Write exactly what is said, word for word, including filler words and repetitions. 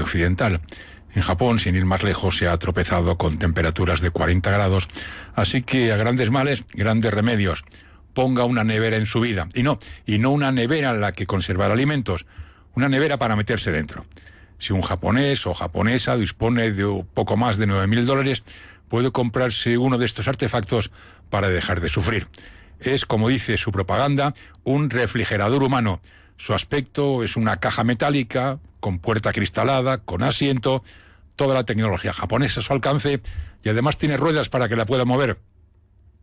occidental. En Japón, sin ir más lejos, se ha tropezado con temperaturas de cuarenta grados, así que a grandes males, grandes remedios. Ponga una nevera en su vida, y no, y no una nevera en la que conservar alimentos, una nevera para meterse dentro. Si un japonés o japonesa dispone de poco más de nueve mil dólares, puede comprarse uno de estos artefactos para dejar de sufrir. Es, como dice su propaganda, un refrigerador humano. Su aspecto es una caja metálica, con puerta cristalada, con asiento, toda la tecnología japonesa a su alcance, y además tiene ruedas para que la pueda mover.